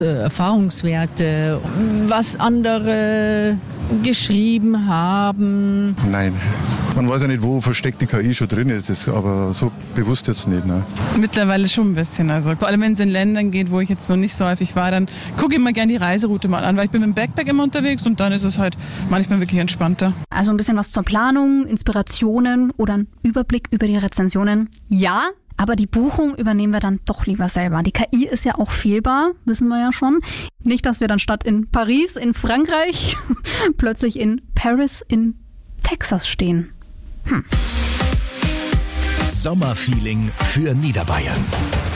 Erfahrungswerte, was andere geschrieben haben. Nein. Man weiß ja nicht, wo versteckte KI schon drin ist, aber so bewusst jetzt nicht. Ne? Mittlerweile schon ein bisschen. Also vor allem, wenn es in Ländern geht, wo ich jetzt noch nicht so häufig war, dann gucke ich mir gerne die Reiseroute mal an, weil ich bin mit dem Backpack immer unterwegs und dann ist es halt manchmal wirklich entspannter. Also ein bisschen was zur Planung, Inspirationen oder ein Überblick über die Rezensionen. Ja, aber die Buchung übernehmen wir dann doch lieber selber. Die KI ist ja auch fehlbar, wissen wir ja schon. Nicht, dass wir dann statt in Paris, in Frankreich, plötzlich in Paris, in Texas stehen. Sommerfeeling für Niederbayern.